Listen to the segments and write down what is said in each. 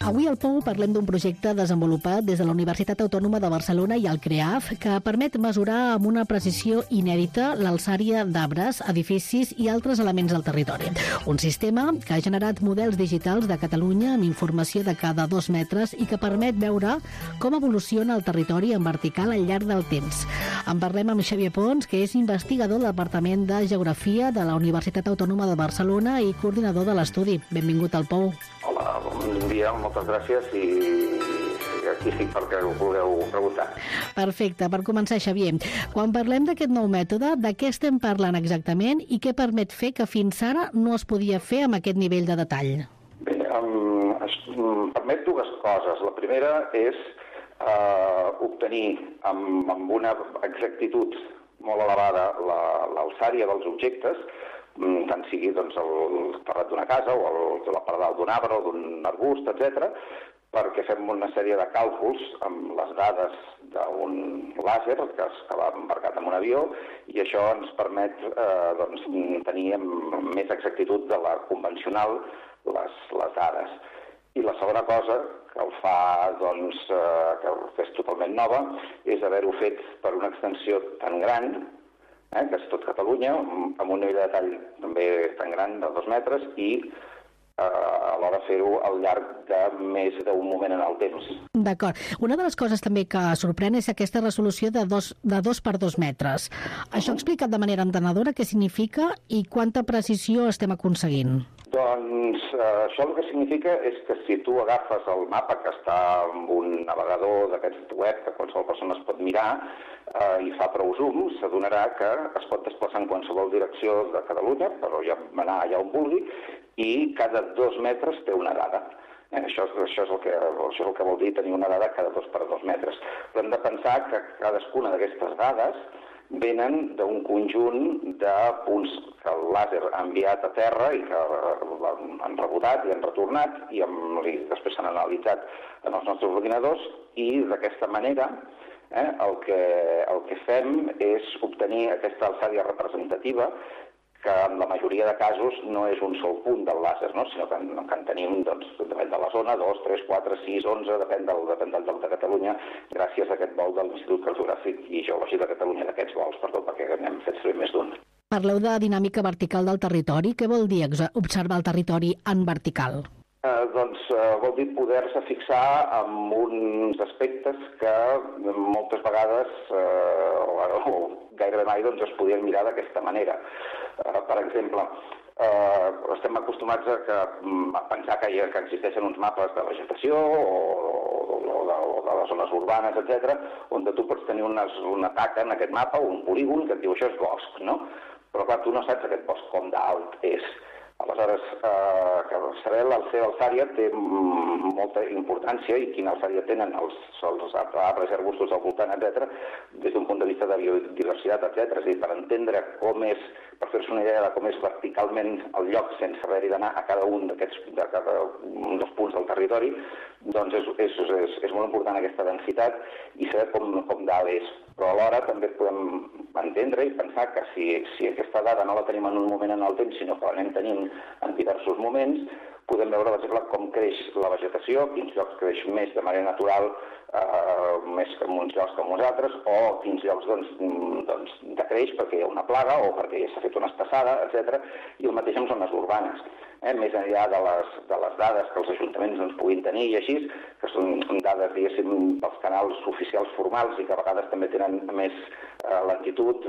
Avui al POU parlem d'un projecte desenvolupat des de la Universitat Autònoma de Barcelona i el CREAF que permet mesurar amb una precisió inèdita l'alçària d'arbres, edificis i altres elements del territori. Un sistema que ha generat models digitals de Catalunya amb informació de cada 2 metres i que permet veure com evoluciona el territori en vertical al llarg del temps. En parlem amb Xavier Pons, que és investigador del Departament de Geografia de la Universitat Autònoma de Barcelona i coordinador de l'estudi. Benvingut al POU. Hola, bon dia, moltes gràcies i aquí estic perquè ho vulgueu preguntar. Perfecte, per començar, Xavier, quan parlem d'aquest nou mètode, de què estem parlant exactament i què permet fer que fins ara no es podia fer amb aquest nivell de detall? Bé, permet dues coses. La primera és obtenir amb una exactitud molt elevada l'alçària dels objectes, tant sigui doncs, el terrat d'una casa o la part dalt d'un arbre o d'un arbust, etc., perquè fem una sèrie de càlculs amb les dades d'un làser que va embarcat en un avió i això ens permet tenir amb més exactitud de la convencional les dades. I la segona cosa que el fa, que és totalment nova, és haver-ho fet per una extensió tan gran, que és tot Catalunya, amb un nivell de detall també tan gran, de 2 metres, i alhora fer-ho al llarg de més d'un moment en el temps. D'acord. Una de les coses també que sorprèn és aquesta resolució de 2 per 2 metres. Això explicat de manera entenedora què significa i quanta precisió estem aconseguint? Doncs això el que significa és que si tu agafes el mapa que està en un navegador d'aquest web que qualsevol persona es pot mirar i fa prou zoom, s'adonarà que es pot desplaçar en qualsevol direcció de Catalunya, però ja anar allà on vulgui, i cada 2 metres té una dada. Això és el que vol dir tenir una dada cada 2 per 2 metres. Però hem de pensar que cadascuna d'aquestes dades venen d'un conjunt de punts que el làser ha enviat a terra i que han rebotat i han retornat i després s'han analitzat en els nostres ordinadors i d'aquesta manera el que fem és obtenir aquesta alçària representativa que en la majoria de casos no és un sol punt del làser, no? Sinó que en tenim, depèn de la zona, 2, 3, 4, 6, 11, depèn del lloc de Catalunya, gràcies a aquest vol de l'Institut Cartogràfic i Geològic de Catalunya, d'aquests vols, perdó, perquè n'hem fet servir més d'un. Parleu de dinàmica vertical del territori. Què vol dir observar el territori en vertical? Vol dir poder-se fixar en uns aspectes que moltes vegades, o gairebé mai, es podien mirar d'aquesta manera. Per exemple, estem acostumats a pensar que existeixen uns mapes de vegetació o de les zones urbanes, etc., on tu pots tenir una taca en aquest mapa o un polígon que et diu això és bosc, no? Però clar, tu no saps aquest bosc com d'alt és. Aleshores, saber la seva alçària té molta importància i quina alçària tenen els arbres i arbustos al voltant, etc., des d'un punt de vista de biodiversitat, etc. És a dir, per entendre com és, per fer-se una idea de com és verticalment el lloc sense haver-hi d'anar a cada un dels punts del territori, doncs és molt important aquesta densitat i saber com dalt és. Però alhora també podem entendre i pensar que si aquesta dada no la tenim en un moment en el temps, sinó que l'anem tenint en diversos moments, podem veure, per exemple, com creix la vegetació, quins llocs creix més de manera natural, més que en uns llocs que en uns altres, o quins llocs decreix perquè hi ha una plaga o perquè s'ha fet una estassada, etc. I el mateix amb zones urbanes. Més enllà de les dades que els ajuntaments puguin tenir i així, que són dades, diguéssim, dels canals oficials formals i que a vegades també tenen més lentitud,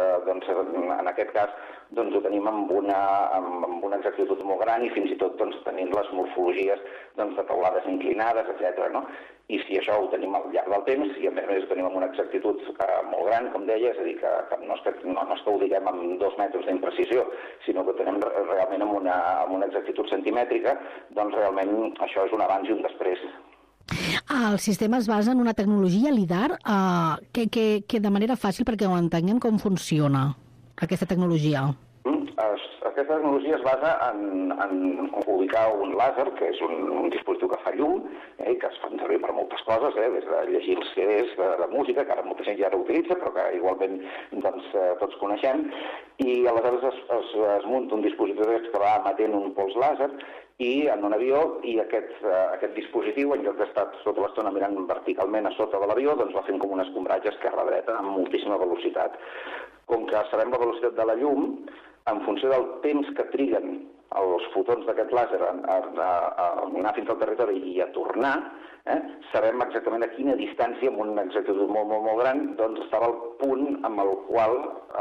en aquest cas ho tenim amb una exactitud molt gran i fins i tot tenint les morfologies de teulades inclinades, etc. I si això ho tenim al llarg del temps i a més ho tenim amb una exactitud molt gran, com deia, és a dir, que no és que ho diguem amb 2 metres d'imprecisió, sinó que ho tenim realment amb una exactitud centimètrica, doncs realment això és un abans i un després. El sistema es basa en una tecnologia LIDAR que de manera fàcil perquè ho entenguem com funciona aquesta tecnologia. Aquesta tecnologia es basa en ubicar un làser, que és un dispositiu que fa llum, i que es fan servir per moltes coses, des de llegir els CDs de música, que ara molta gent ja utilitza, però que igualment tots coneixem, i aleshores es munta un dispositiu que va emetent un pols làser i en un avió, i aquest dispositiu, en lloc d'estar tota l'estona mirant verticalment a sota de l'avió, doncs va fent com un escombratge esquerra-dreta amb moltíssima velocitat. Com que sabem la velocitat de la llum, en funció del temps que triguen els fotons d'aquest làser a anar fins al territori i a tornar, sabem exactament a quina distància, amb una exactitud molt gran, doncs estava el punt amb el qual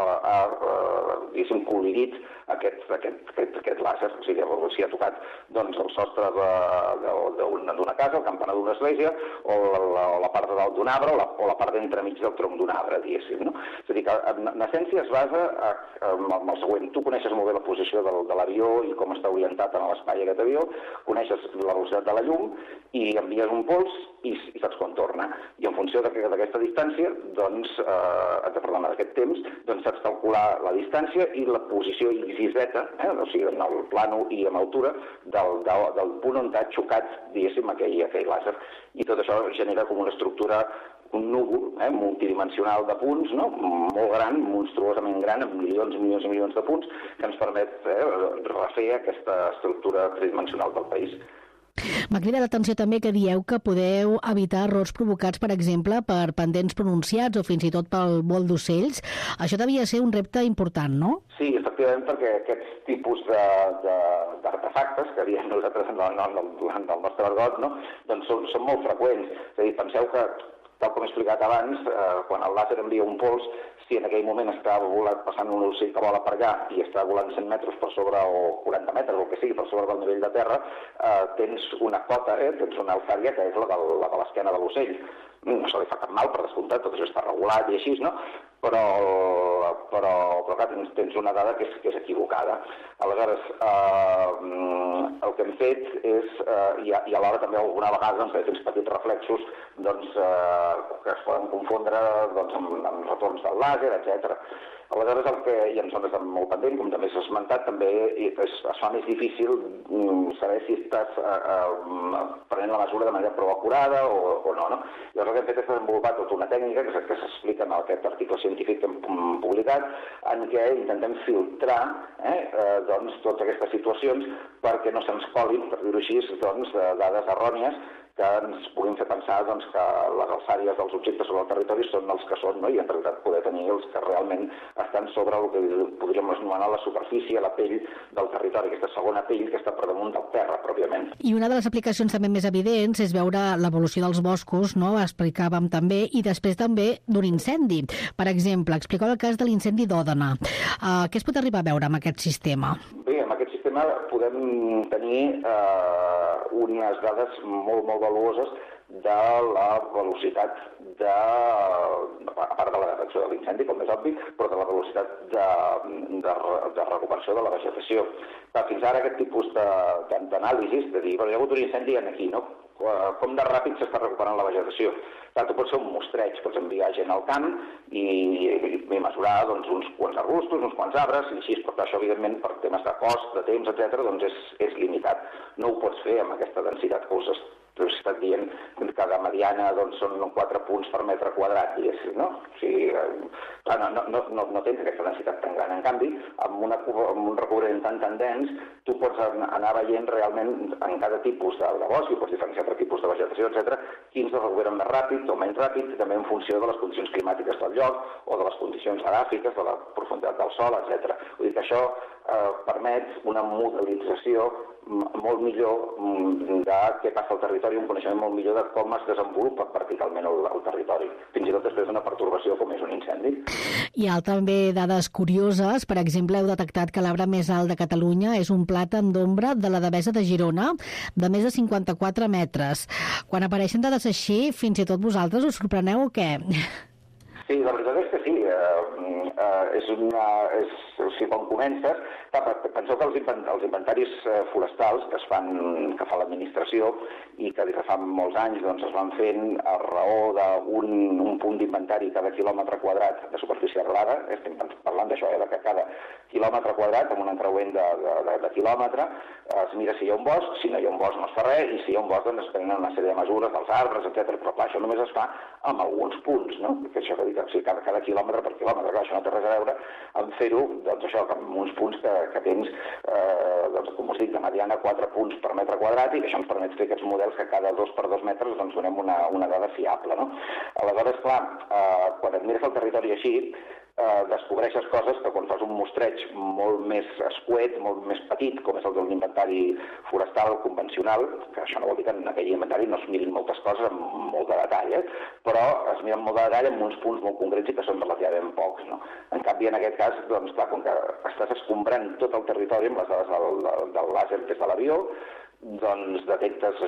diguéssim, col·lidit aquest làser. O sigui, si ha tocat doncs, el sostre d'una casa, el campanar d'una església, o la part de dalt d'un arbre, o la part d'entremig del tronc d'un arbre, diguéssim. No? És a dir, que en essència es basa en el següent. Tu coneixes molt bé la posició de l'avió i com està orientat en l'espai aquest avió, coneixes la velocitat de la llum i envies un pols i saps quan torna. I en funció d'aquesta distància, doncs, d'aquest temps, doncs saps calcular la distància i la posició X i Z, o sigui, en el plano i en altura, del punt on t'ha xocat, diguéssim, aquell làser. I tot això genera com una estructura, un núvol multidimensional de punts, no? Molt gran, monstruosament gran, amb milions i milions i milions de punts, que ens permet refer aquesta estructura tridimensional del país. M'ha cridat l'atenció també que dieu que podeu evitar errors provocats, per exemple, per pendents pronunciats o fins i tot pel vol d'ocells. Això devia ser un repte important, no? Sí, efectivament, perquè aquests tipus d'artefactes que diem nosaltres en el nostre argot, no? Doncs són molt freqüents. És a dir, penseu que, tal com he explicat abans, quan el làser envia un pols, si en aquell moment està passant un ocell que vola per allà i està volant 100 metres per sobre o 40 metres, o el que sigui, per sobre del nivell de terra, tens una cota, tens una alçària que és la de l'esquena de l'ocell. No se li fa cap mal, per descomptat, tot això està regulat i així, no? Però clar, tens una dada que és equivocada. Aleshores, el que hem fet és, i alhora també alguna vegada tens petits reflexos que es poden confondre amb retorns del làser, etc. Aleshores, i en zones molt pendent, com també s'ha esmentat, també es fa més difícil saber si estàs prenent la mesura de manera prou acurada o no. Llavors, el que hem fet és desenvolupar tota una tècnica que s'explica en aquest article científic que hem publicat, en què intentem filtrar totes aquestes situacions perquè no se'ns colin, per dir-ho així, dades errònies que ens puguin fer pensar que les alçàries dels objectes sobre el territori són els que són, no? I en realitat poder tenir els que realment estan sobre el que podríem anomenar la superfície, la pell del territori, aquesta segona pell que està per damunt del terra, pròpiament. I una de les aplicacions també més evidents és veure l'evolució dels boscos, no? Explicàvem també, i després també d'un incendi. Per exemple, expliqueu el cas de l'incendi d'Òdena. Què es pot arribar a veure amb aquest sistema? Bé, amb aquest sistema podem tenir unes dades molt valuoses de la velocitat a part de la detecció de l'incendi, com és obvi, però de la velocitat de recuperació de la vegetació. Fins ara aquest tipus d'anàlisis, de dir, hi ha hagut un incendi aquí, no? Com de ràpid s'està recuperant la vegetació. Tu pots fer un mostreig, pots enviar gent al camp i mesurar uns quants arbustos, uns quants arbres, i així, però això, evidentment, per temes de cost, de temps, etc., és limitat. No ho pots fer amb aquesta densitat que us estat dient que cada mediana són 4 punts per metre quadrat, diguéssim, no? O sigui, no tens aquesta densitat tan gran. En canvi, amb un recobriment tan dens, tu pots anar veient realment en cada tipus de bosc, i pots diferenciar per tipus de vegetació, etc., quins es recuperen més ràpid o menys ràpid, també en funció de les condicions climàtiques del lloc o de les condicions edàfiques, de la profunditat del sòl, etc. Vull dir que això permet una modelització molt millor de què passa al territori, un coneixement molt millor de com es desenvolupa verticalment el territori, fins i tot després d'una pertorbació com és un incendi. Hi ha també dades curioses. Per exemple, heu detectat que l'arbre més alt de Catalunya és un plàtan d'ombra de la Devesa de Girona, de més de 54 metres. Quan apareixen dades així, fins i tot vosaltres us sorpreneu o què? Sí, la veritat és que sí. Quan comences, penseu que els inventaris forestals que fa l'administració i que des de fa molts anys es van fent a raó d'un punt d'inventari cada quilòmetre quadrat de superfície arrelada, estem parlant d'això, que cada quilòmetre quadrat, amb un encreuament de quilòmetre, es mira si hi ha un bosc, si no hi ha un bosc no es fa res, i si hi ha un bosc es prenen una sèrie de mesures dels arbres, etc. Però clar, això només es fa amb alguns punts, no? Que això que dic, o sigui, cada quilòmetre per quilòmetre, clar, això no té res a veure amb fer-ho això, que en uns punts que tens, doncs, com us dic, de mediana 4 punts per metre quadrat, i que això ens permet fer aquests models que cada 2 per 2 metres doncs, donem una dada fiable, no? Aleshores, clar, quan et mires el territori així, descobreixes coses que quan fas un mostreig molt més escuet, molt més petit, com és el de l'inventari forestal convencional, que això no vol dir que en aquell inventari no es mirin moltes coses amb molt de detall, però es miren molt de detall en uns punts molt concrets i que són relativament pocs, no? En canvi, en aquest cas, doncs, clar, com que estàs escombrant tot el territori amb les dades del làser des de l'avió, doncs detectes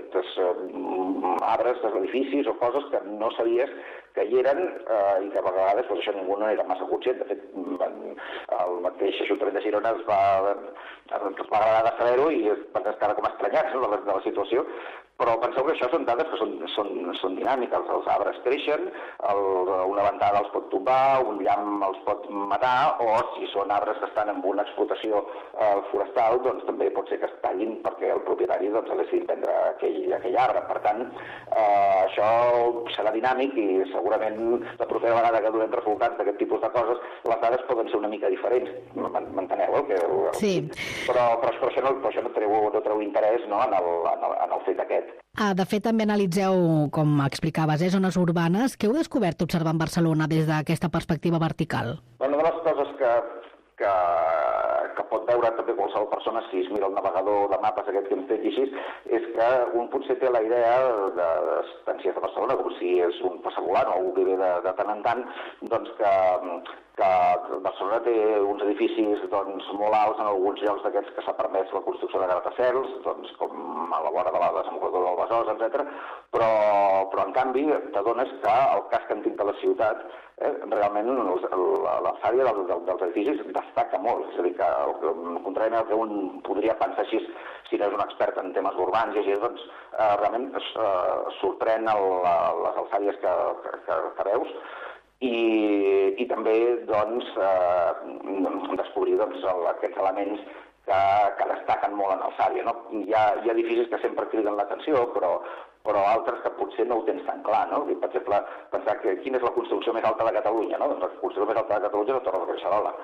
arbres, edificis o coses que no sabies que hi eren i que a vegades doncs, això ningú no era massa conscient. De fet, el mateix Ajuntament de Girona es va agradar de saber-ho i van estar com estranyats, no, de la situació, però penseu que això són dades que són dinàmiques. Els arbres creixen, una ventada els pot tombar, un llamp els pot matar, o si són arbres que estan en una explotació forestal, doncs també pot ser que es tallin perquè el propietari doncs, ha decidit prendre aquell arbre. Per tant, això serà dinàmic i segurament la propera vegada que donem resultats d'aquest tipus de coses, les dades poden ser una mica diferents. M'enteneu? Sí. Però per això no treu interès, no, en el fet aquest. De fet, també analitzeu, com explicaves, zones urbanes. Què heu descobert observant Barcelona des d'aquesta perspectiva vertical? Una de les coses que pot veure també qualsevol persona si es mira el navegador de mapes aquest que hem fet i així, és que un potser té la idea d'estàncies de Barcelona, com si és un passavolant o algú que ve de tant en tant, doncs que Barcelona té uns edificis doncs, molt alts en alguns llocs d'aquests que s'ha permès la construcció de gratacels, doncs, com a la vora de la desembocadura del Besòs, etc. Però en canvi t'adones que el casc antic de la ciutat realment l'alçària dels edificis destaca molt. És a dir, que contrariment al que un podria pensar així, si no és un expert en temes urbans i així, doncs realment sorprèn les alçàries que veus. I també doncs, descobrir aquests elements que destaquen molt en alçària. No? Hi ha edificis que sempre criden l'atenció, però altres que potser no ho tens tan clar. No? Per exemple, pensar que quina és la construcció més alta de Catalunya. No? Doncs la construcció més alta de Catalunya és la Torre de Collserola.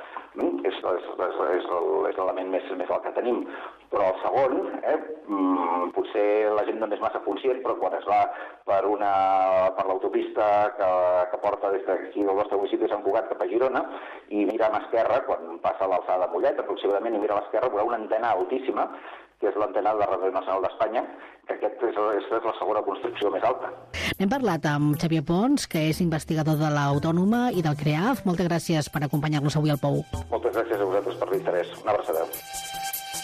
És l'element més alt que tenim. Però el segon, potser la gent no és massa conscient, però quan es va per l'autopista que porta des d'aquí del nostre municipi de Sant Cugat cap a Girona i mira a mà esquerra, quan passa l'alçada de Mollet aproximadament, i mira a l'esquerra, veurà una antena altíssima, que és l'antena de la Radio Nacional d'Espanya, que aquesta és la segona construcció més alta. Hem parlat amb Xavier Pons, que és investigador de l'Autònoma i del CREAF. Moltes gràcies per acompanyar-nos avui al Pou. Moltes gràcies a vosaltres per l'interès. Una abraçada.